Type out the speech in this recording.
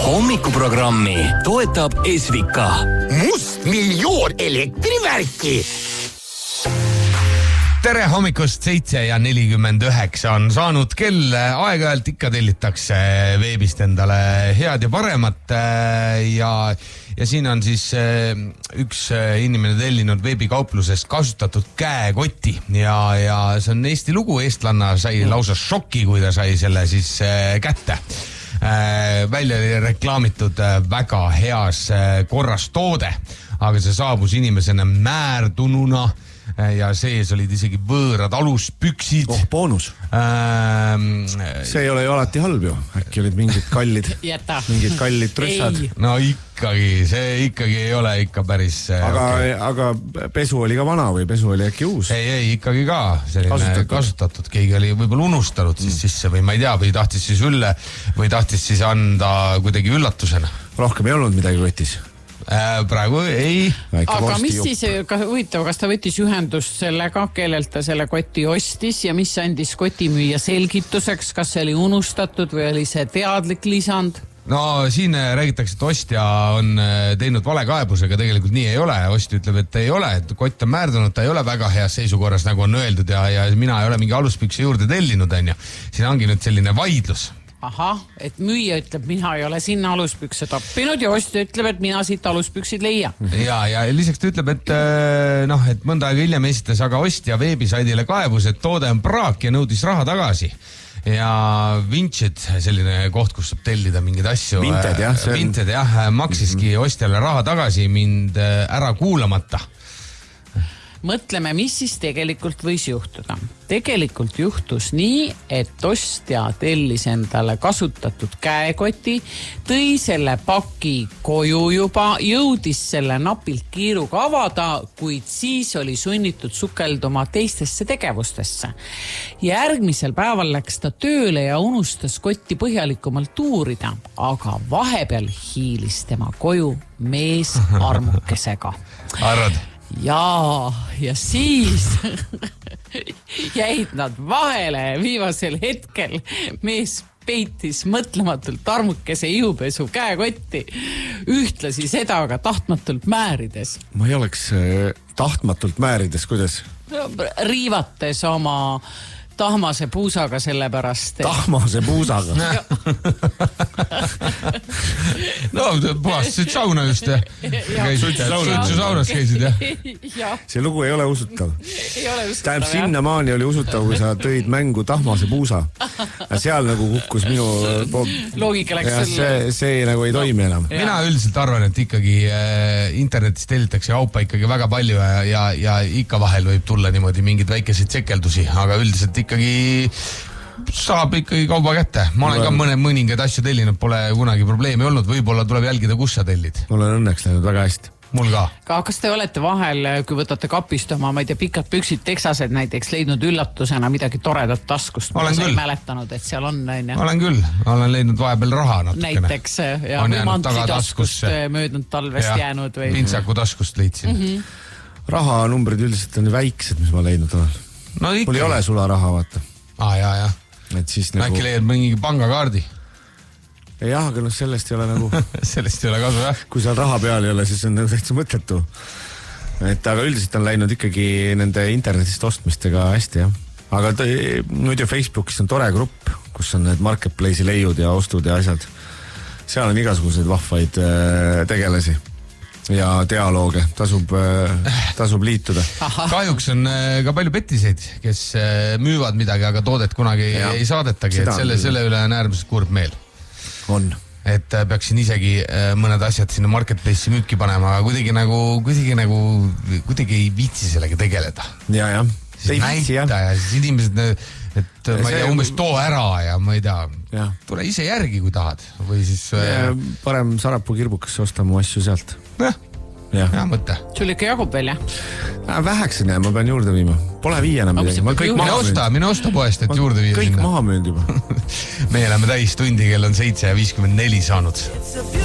Hommikuprogrammi toetab Esvika. Mustmiljoon elektrivärki. Tere hommikust, 7:49 on saanud kell. Aeg-ajalt ikka tellitakse veebist endale head ja paremat ja siin on siis üks inimene tellinud veebikauplusest kasutatud käekoti ja see on Eesti lugu. Eestlanna sai lausa šoki, kui ta sai selle siis kätte. Välja oli reklaamitud väga heas korras toode, aga see saabus inimesena määrtununa ja sees olid isegi võõrad aluspüksid. Boonus. See ei ole ju alati halb ju. Äkki olid mingid kallid trussad. No ikkagi, see ikkagi ei ole ikka päris... Aga pesu oli ka vana või pesu oli äkki uus? Ei, ikkagi ka selline kasutatud. Keegi oli võib-olla unustanud siis sisse või ma ei tea, või tahtis siis või tahtis siis anda kuidagi üllatusena. Rohkem ei olnud midagi võttis? Praegu ei. Aga mis siis, kas ta võttis ühendust sellega, kellelt ta selle koti ostis ja mis andis kotimüüja selgituseks, kas see oli unustatud või oli see teadlik lisand? No siin räägitakse, et ostja on teinud valekaebusega, tegelikult nii ei ole. Ostja ütleb, et ei ole, et kott on määrdunud, ta ei ole väga heas seisukorras, nagu on öeldud ja mina ei ole mingi aluspükse juurde tellinud. Siin ongi nüüd selline vaidlus. Aha, et müüja ütleb, mina ei ole sinna aluspükse tappinud ja ostja ütleb, et mina siit aluspüksid leia. Ja lisaks ta ütleb, et mõnda aega hiljem esitas aga ostja veebisaidile kaebus, et toode on praak ja nõudis raha tagasi. Ja Vinted, selline koht, kus saab tellida mingeid asju. Vinted, jah, maksiski ostjale raha tagasi mind ära kuulamata. Mõtleme, mis siis tegelikult võis juhtuda. Tegelikult juhtus nii, et ostja tellis endale kasutatud käekoti, tõi selle paki koju juba, jõudis selle napilt kiiruga avada, kuid siis oli sunnitud sukelduma teistesse tegevustesse. Järgmisel päeval läks ta tööle ja unustas kotti põhjalikumalt uurida, aga vahepeal hiilis tema koju mees armukesega. Arvad? Ja siis jäid nad vahele viimasel hetkel. Mees peitis mõtlematult armukese ihupesu käekotti, ühtlasi seda aga tahtmatult määrides. Ma ei oleks tahtmatult määrides, kuidas? Riivates oma tahmase puusaga sellepärast. Tahmase puusaga? No, puhastasid sauna just ja saunas käisid, jah? See lugu ei ole usutav. Ei ole usutav, tähendab, sinnamaani oli usutav, kui sa tõid mängu tahmase puusa. Ja seal nagu kukkus minu... Loogika läks see nagu ei toimi enam. Mina üldiselt arvan, et ikkagi internetis tellitakse kaupa ikkagi väga palju ja ikka vahel võib tulla niimoodi mingid väikeseid sekeldusi, aga üldiselt ikkagi saab ikkagi kauba kätte. Ma olen ka mõningaid asju tellinud, pole kunagi probleemi olnud. Võib-olla tuleb jälgida, kus sa tellid. Mul on õnneks läinud väga hästi. Mul ka. Kas te olete vahel, kui võtate kapist oma, ma ei tea, pikad püksid, teksased näiteks, leidnud üllatusena midagi toredat taskust? Olen küll. Mäletanud, et seal on... Olen küll. Olen leidnud vahepeal raha natukene. Näiteks, ja või mantli taskust möödunud talvest jäänud või... Pintsaku taskust leidsin. Rahanumbrid üldiselt on väiksed, mis ma leidnud olen. No, mul ei ole sularaha, vaata. Ja. Et siis nagu... Äkki leiad mingi pangakaardi? Jah, aga sellest ei ole nagu... sellest ei ole kasu, jah? Kui seal raha peal ei ole, siis on nagu täitsa mõttetu. Aga üldiselt on läinud ikkagi nende internetist ostmistega hästi, jah. Aga nüüd ju Facebookis on tore grupp, kus on need marketplace'i leiud ja ostud ja asjad. Seal on igasuguseid vahvaid tegelasi. Ja dialooge, tasub liituda. Kahjuks on ka palju petiseid, kes müüvad midagi, aga toodet kunagi ei saadetagi, et selle üle on äärmiselt kurb meel. On. Et peaksin isegi mõned asjad sinna marketplace'i müüki panema, aga kuidagi ei viitsi sellega tegeleda. Ja. Näita ja siis inimesed, et ma ei tea, umbes too ära ja ma ei tea, tule ise järgi, kui tahad. Või siis... Parem Sarapuu kirbukasse osta mu asju sealt. Hea mõte. Sul ikka jagub veel, jah? Väheksen ja ma pean juurde viima. Pole viia enam midagi. Mine osta poest, et juurde viia. Kõik maha müünud juba. Meie oleme täis tundi, kell on 7:54 saanud.